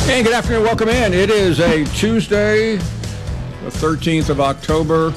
Hey, good afternoon. Welcome in. It is a Tuesday, the 13th of October.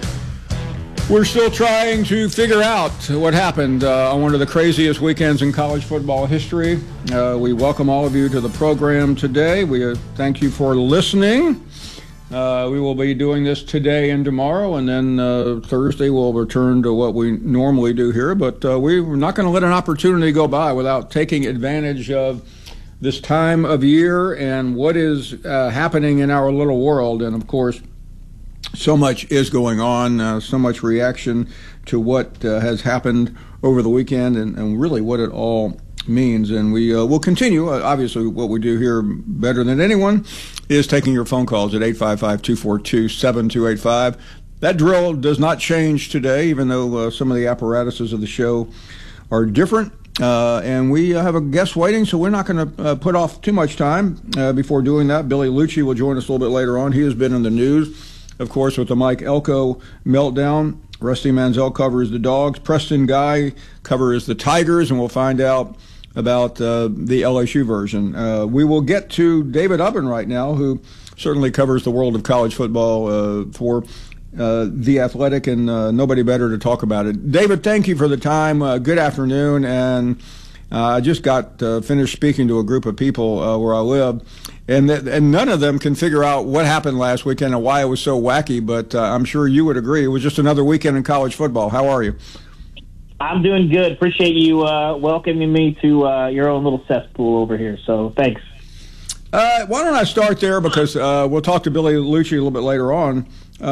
We're still trying to figure out what happened on one of the craziest weekends in college football history. We welcome all of you to the program today. We thank you for listening. We will be doing this today and tomorrow, and then Thursday we'll return to what we normally do here. But we're not going to let an opportunity go by without taking advantage of this time of year and what is happening in our little world. And, of course, so much is going on, so much reaction to what has happened over the weekend and really what it all means. And we will continue. Obviously, what we do here better than anyone is taking your phone calls at 855-242-7285. That drill does not change today, even though some of the apparatuses of the show are different. And we have a guest waiting, so we're not going to put off too much time before doing that. Billy Liucci will join us a little bit later on. He has been in the news, of course, with the Mike Elko meltdown. Rusty Manziel covers the Dogs. Preston Guy covers the Tigers, and we'll find out about the LSU version. We will get to David Ubben right now, who certainly covers the world of college football for The Athletic, and nobody better to talk about it. David, thank you for the time. Good afternoon. And I just got finished speaking to a group of people where I live, and none of them can figure out what happened last weekend and why it was so wacky, but I'm sure you would agree. It was just another weekend in college football. How are you? I'm doing good. Appreciate you welcoming me to your own little cesspool over here, so thanks. Why don't I start there, because we'll talk to Billy Liucci a little bit later on.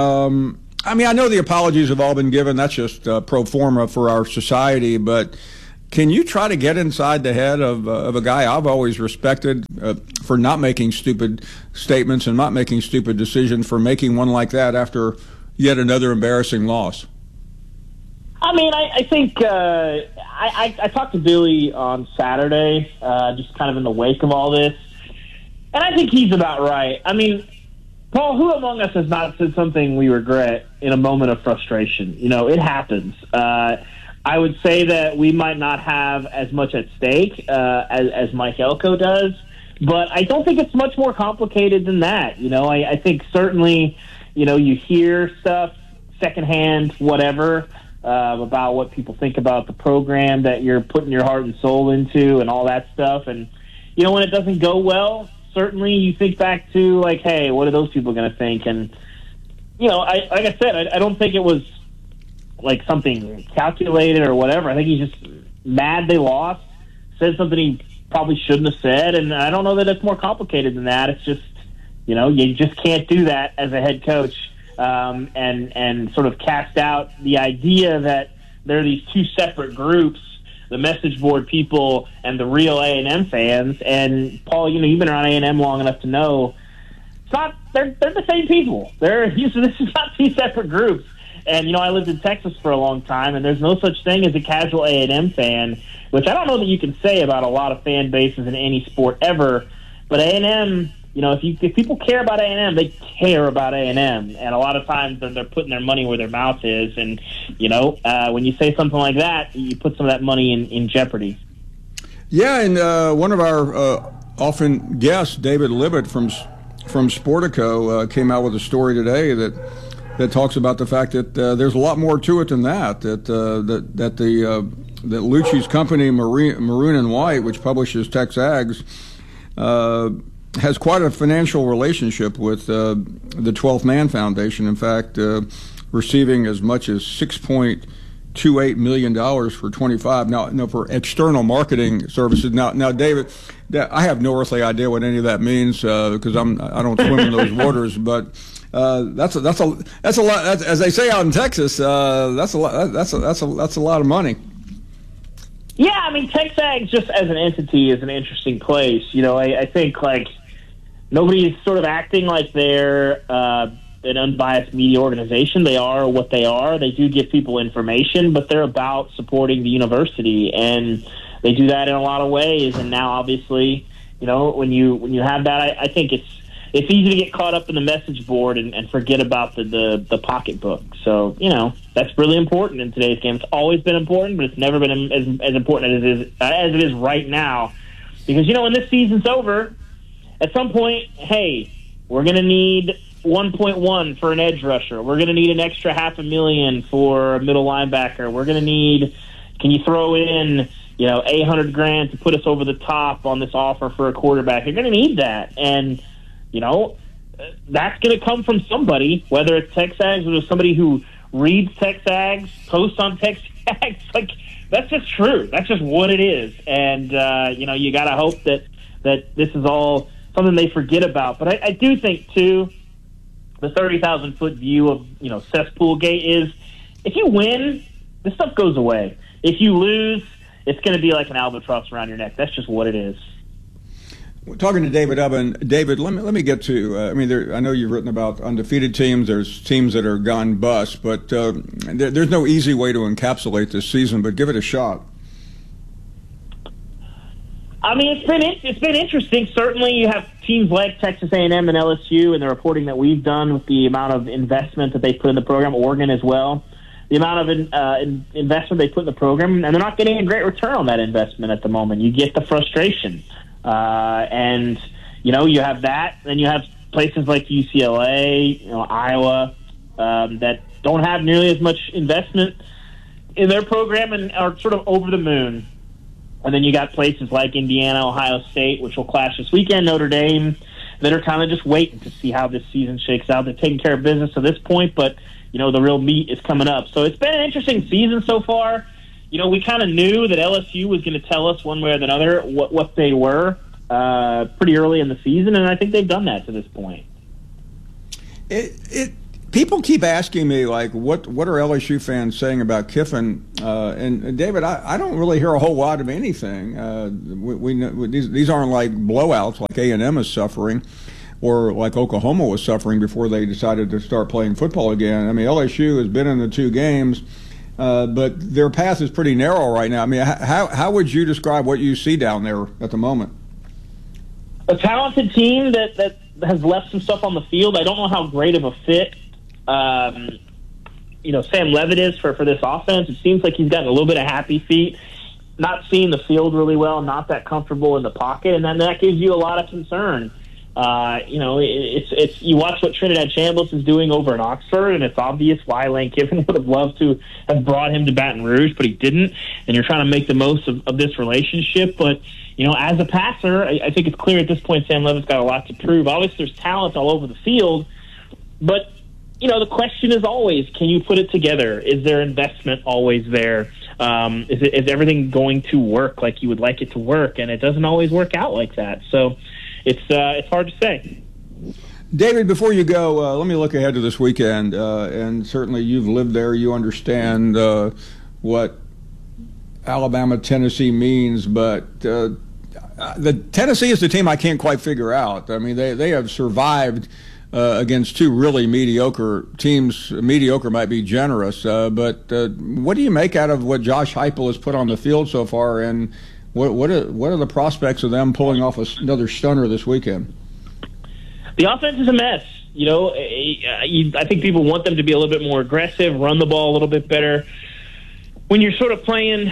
I mean, I know the apologies have all been given. That's just pro forma for our society. But can you try to get inside the head of a guy I've always respected for not making stupid statements and not making stupid decisions, for making one like that after yet another embarrassing loss? I mean, I think I talked to Billy on Saturday, just kind of in the wake of all this, and I think he's about right. I mean, Paul, who among us has not said something we regret in a moment of frustration? You know, it happens. I would say that we might not have as much at stake as Mike Elko does, but I don't think it's much more complicated than that. You know, I think certainly, you know, you hear stuff secondhand, whatever, about what people think about the program that you're putting your heart and soul into and all that stuff. And, you know, when it doesn't go well, certainly you think back to, like, hey, what are those people going to think? And, you know, like I said, I don't think it was, like, something calculated or whatever. I think he's just mad they lost, said something he probably shouldn't have said, and I don't know that it's more complicated than that. It's just, you know, you just can't do that as a head coach and sort of cast out the idea that there are these two separate groups, the message board people and the real A&M fans. And Paul, you know, you've been around A&M long enough to know it's not, they're the same people. This is not two separate groups. And, you know, I lived in Texas for a long time, and there's no such thing as a casual A&M fan, which I don't know that you can say about a lot of fan bases in any sport ever. But A&M, you know, if people care about A&M, they care about A&M. And a lot of times they're putting their money where their mouth is. And, you know, when you say something like that, you put some of that money in jeopardy. Yeah, and one of our often guests, David Libet from Sportico, came out with a story today that talks about the fact that there's a lot more to it than that. That Liucci's company, Maroon and White, which publishes TexAgs, has quite a financial relationship with the 12th Man Foundation. In fact, receiving as much as $6.28 million for 25. Now, for external marketing services. Now, David, I have no earthly idea what any of that means because I don't swim in those waters. But that's a lot. As they say out in Texas, that's a lot. That's a lot of money. Yeah, I mean, TexAgs just as an entity is an interesting place. You know, I think, like, nobody's sort of acting like they're an unbiased media organization. They are what they are. They do give people information, but they're about supporting the university, and they do that in a lot of ways. And now, obviously, you know, when you have that, I think it's easy to get caught up in the message board and forget about the pocketbook. So, you know, that's really important in today's game. It's always been important, but it's never been as important as it is right now. Because, you know, when this season's over, at some point, hey, we're going to need 1.1 for an edge rusher. We're going to need an extra $500,000 for a middle linebacker. We're going to need, can you throw in, $800,000 to put us over the top on this offer for a quarterback? You're going to need that. And, that's going to come from somebody, whether it's TexAgs or somebody who reads TexAgs, posts on TexAgs. Like, that's just true. That's just what it is. And, you got to hope that this is all something they forget about. But I do think, too, the 30,000-foot view of, Cesspool Gate is, if you win, this stuff goes away. If you lose, it's going to be like an albatross around your neck. That's just what it is. We're talking to David Ubben. David, let me get to. I know you've written about undefeated teams. There's teams that are gone bust, but there's no easy way to encapsulate this season. But give it a shot. I mean, it's been interesting. Certainly, you have teams like Texas A&M and LSU, and the reporting that we've done with the amount of investment that they put in the program. Oregon as well. The amount of investment they put in the program, and they're not getting a great return on that investment at the moment. You get the frustration. And, you have that. Then you have places like UCLA, Iowa, that don't have nearly as much investment in their program and are sort of over the moon. And then you got places like Indiana, Ohio State, which will clash this weekend, Notre Dame, that are kind of just waiting to see how this season shakes out. They're taking care of business to this point, but, the real meat is coming up. So it's been an interesting season so far. We kind of knew that LSU was going to tell us one way or another what they were pretty early in the season, and I think they've done that to this point. People keep asking me, like, what are LSU fans saying about Kiffin? And David, I don't really hear a whole lot of anything. We know, these aren't like blowouts like A&M is suffering, or like Oklahoma was suffering before they decided to start playing football again. I mean, LSU has been in the 2 games. But their path is pretty narrow right now. I mean, how would you describe what you see down there at the moment? A talented team that has left some stuff on the field. I don't know how great of a fit, Sam Levitt is for this offense. It seems like he's gotten a little bit of happy feet, not seeing the field really well, not that comfortable in the pocket, and then that gives you a lot of concern. It's you watch what Trinidad Chambliss is doing over in Oxford, and it's obvious why Lane Kiffin would have loved to have brought him to Baton Rouge, but he didn't. And you're trying to make the most of this relationship. But, as a passer, I think it's clear at this point Sam Levitt's got a lot to prove. Obviously, there's talent all over the field, but, the question is always, can you put it together? Is there investment always there? Is everything going to work like you would like it to work? And it doesn't always work out like that. So it's hard to say. David, before you go, let me look ahead to this weekend. And certainly you've lived there. You understand what Alabama, Tennessee means. But the Tennessee is the team I can't quite figure out. I mean, they have survived against 2 really mediocre teams. Mediocre might be generous. But what do you make out of what Josh Heupel has put on the field so far, and what are the prospects of them pulling off another stunner this weekend? The offense is a mess. I think people want them to be a little bit more aggressive, run the ball a little bit better. When you're sort of playing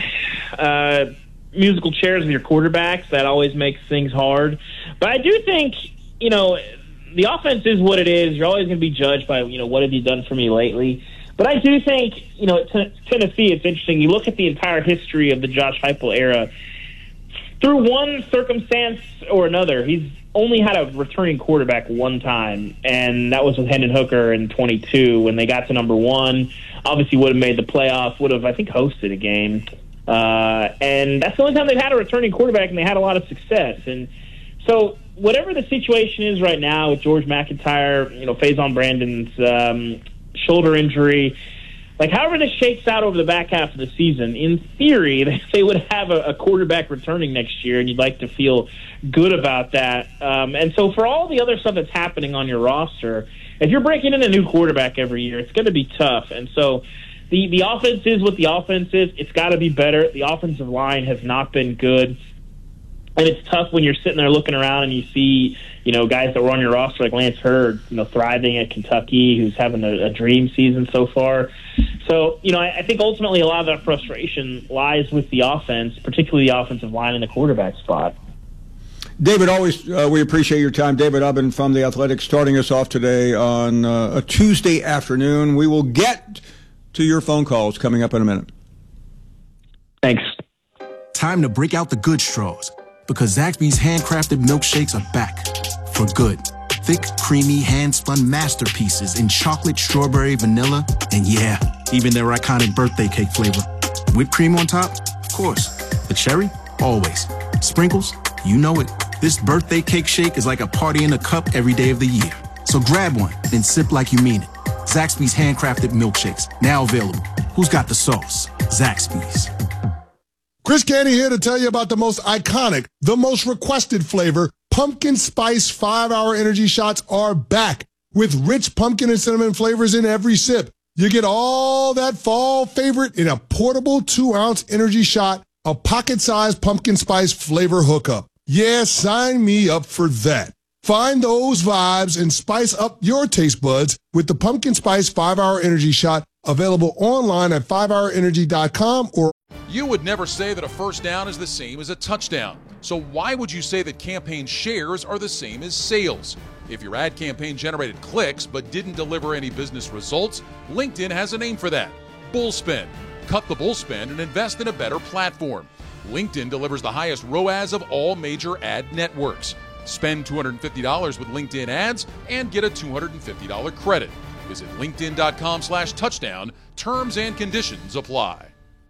musical chairs with your quarterbacks, that always makes things hard. But I do think, the offense is what it is. You're always going to be judged by, what have you done for me lately? But I do think, Tennessee, it's interesting. You look at the entire history of the Josh Heupel era. Through one circumstance or another, he's only had a returning quarterback one time, and that was with Hendon Hooker in 22 when they got to number 1. Obviously would have made the playoffs, would have, I think, hosted a game. And that's the only time they've had a returning quarterback, and they had a lot of success. And so whatever the situation is right now with George McIntyre, Faison Brandon's shoulder injury, like however this shakes out over the back half of the season, in theory, they would have a quarterback returning next year, and you'd like to feel good about that. And so for all the other stuff that's happening on your roster, if you're breaking in a new quarterback every year, it's going to be tough. And so the offense is what the offense is. It's got to be better. The offensive line has not been good. And it's tough when you're sitting there looking around and you see, guys that were on your roster like Lance Hurd, thriving at Kentucky, who's having a dream season so far. So, I think ultimately a lot of that frustration lies with the offense, particularly the offensive line and the quarterback spot. David, always we appreciate your time. David Ubben from The Athletic, starting us off today on a Tuesday afternoon. We will get to your phone calls coming up in a minute. Thanks. Time to break out the good straws, because Zaxby's handcrafted milkshakes are back for good. Thick, creamy, hand-spun masterpieces in chocolate, strawberry, vanilla, and yeah, even their iconic birthday cake flavor. Whipped cream on top? Of course. The cherry? Always. Sprinkles? You know it. This birthday cake shake is like a party in a cup every day of the year. So grab one and sip like you mean it. Zaxby's handcrafted milkshakes, now available. Who's got the sauce? Zaxby's. Chris Canty here to tell you about the most iconic, the most requested flavor. Pumpkin Spice 5-Hour Energy Shots are back with rich pumpkin and cinnamon flavors in every sip. You get all that fall favorite in a portable 2-ounce energy shot, a pocket-sized pumpkin spice flavor hookup. Yeah, sign me up for that. Find those vibes and spice up your taste buds with the Pumpkin Spice 5-Hour Energy Shot, available online at 5hourenergy.com or. You would never say that a first down is the same as a touchdown. So why would you say that campaign shares are the same as sales? If your ad campaign generated clicks but didn't deliver any business results, LinkedIn has a name for that: bullspend. Cut the bullspend and invest in a better platform. LinkedIn delivers the highest ROAS of all major ad networks. Spend $250 with LinkedIn ads and get a $250 credit. Visit linkedin.com/touchdown. Terms and conditions apply.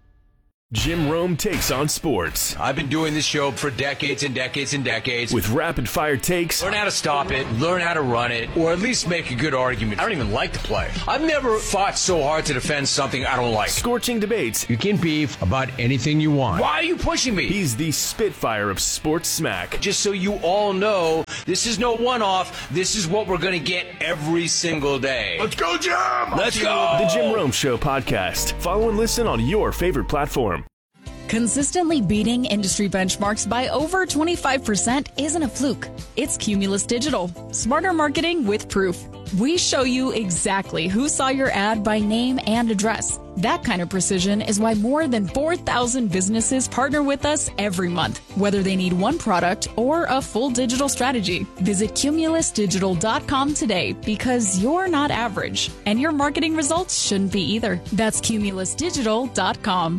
Jim Rome takes on sports. I've been doing this show for decades and decades and decades. With rapid-fire takes. Learn how to stop it, learn how to run it, or at least make a good argument. I don't even like to play. I've never fought so hard to defend something I don't like. Scorching debates. You can beef about anything you want. Why are you pushing me? He's the Spitfire of sports smack. Just so you all know, this is no one-off. This is what we're going to get every single day. Let's go, Jim! Let's go! The Jim Rome Show podcast. Follow and listen on your favorite platform. Consistently beating industry benchmarks by over 25% isn't a fluke. It's Cumulus Digital. Smarter marketing with proof. We show you exactly who saw your ad by name and address. That kind of precision is why more than 4,000 businesses partner with us every month, whether they need one product or a full digital strategy. Visit cumulusdigital.com today, because you're not average, and your marketing results shouldn't be either. That's cumulusdigital.com.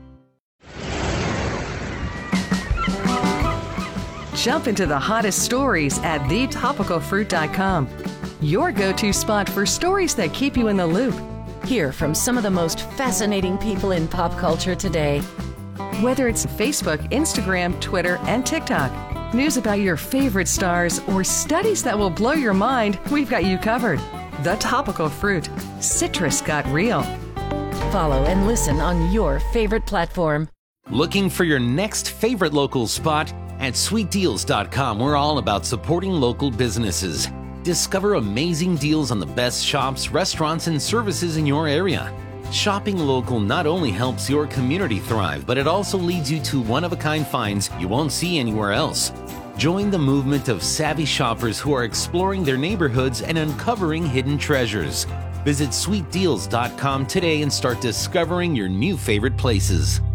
Jump into the hottest stories at thetopicalfruit.com. Your go-to spot for stories that keep you in the loop. Hear from some of the most fascinating people in pop culture today. Whether it's Facebook, Instagram, Twitter, and TikTok, news about your favorite stars, or studies that will blow your mind, we've got you covered. The Topical Fruit. Citrus got real. Follow and listen on your favorite platform. Looking for your next favorite local spot? At sweetdeals.com, we're all about supporting local businesses. Discover amazing deals on the best shops, restaurants, and services in your area. Shopping local not only helps your community thrive, but it also leads you to one-of-a-kind finds you won't see anywhere else. Join the movement of savvy shoppers who are exploring their neighborhoods and uncovering hidden treasures. Visit sweetdeals.com today and start discovering your new favorite places.